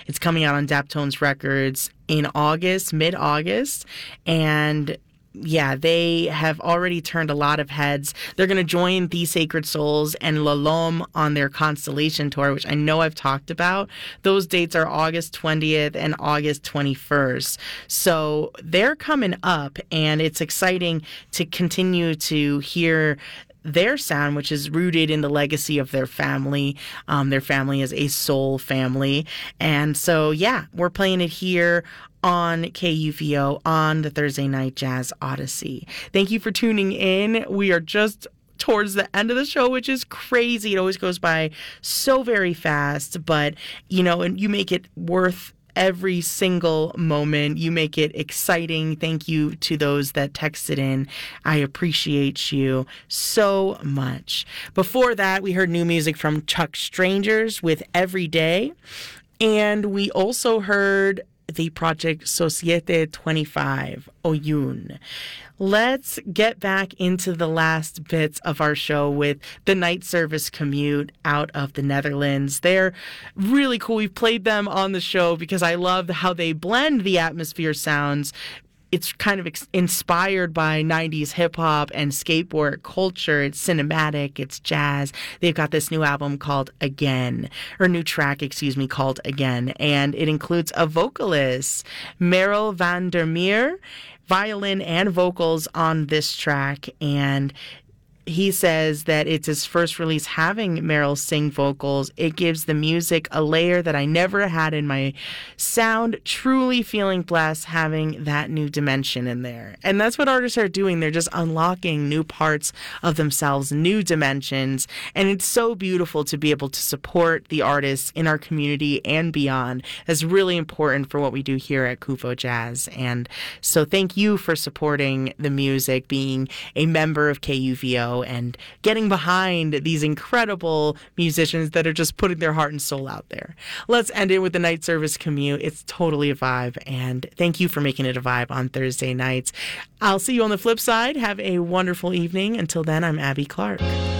It's coming out on Daptones Records in mid-August. And yeah, they have already turned a lot of heads. They're going to join The Sacred Souls and Lalom on their Constellation Tour, which I know I've talked about. Those dates are August 20th and August 21st. So they're coming up, and it's exciting to continue to hear their sound, which is rooted in the legacy of their family. Their family is a soul family. And so, yeah, we're playing it here on KUVO on the Thursday Night Jazz Odyssey. Thank you for tuning in. We are just towards the end of the show, which is crazy. It always goes by so very fast, but, and you make it worth every single moment. You make it exciting. Thank you to those that texted in. I appreciate you so much. Before that, we heard new music from Chuck Strangers with Every Day. And we also heard the project Societe 25, Oyun. Let's get back into the last bits of our show with the Night Service Commute out of the Netherlands. They're really cool. We've played them on the show because I love how they blend the atmosphere sounds. It's kind of inspired by 90s hip-hop and skateboard culture. It's cinematic. It's jazz. They've got this new album called Again, or new track, called Again. And it includes a vocalist, Meryl van der Meer, violin and vocals on this track. And he says that it's his first release having Meryl sing vocals. It gives the music a layer that I never had in my sound. Truly feeling blessed having that new dimension in there. And that's what artists are doing. They're just unlocking new parts of themselves, new dimensions. And it's so beautiful to be able to support the artists in our community and beyond. That's really important for what we do here at KUVO Jazz. And so thank you for supporting the music, being a member of KUVO, and getting behind these incredible musicians that are just putting their heart and soul out there. Let's end it with the Night Service Commute. It's totally a vibe, and thank you for making it a vibe on Thursday nights. I'll see you on the flip side. Have a wonderful evening. Until then, I'm Abby Clark.